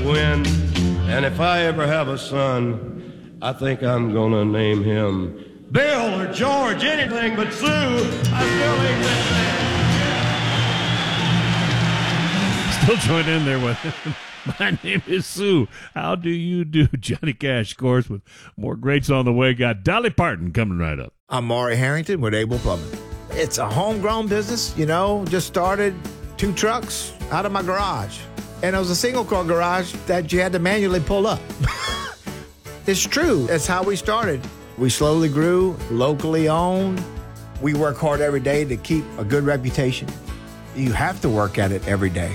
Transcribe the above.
wind. And if I ever have a son, I think I'm gonna name him Bill or George, anything but Sue. I still ain't that. Still join in there with My name is Sue. How do you do? Johnny Cash, of course, with more greats on the way. Got Dolly Parton coming right up. I'm Maury Harrington with Abel Plumbing. It's a homegrown business, just started 2 trucks out of my garage. And it was a single-car garage that you had to manually pull up. It's true. That's how we started. We slowly grew, locally owned. We work hard every day to keep a good reputation. You have to work at it every day.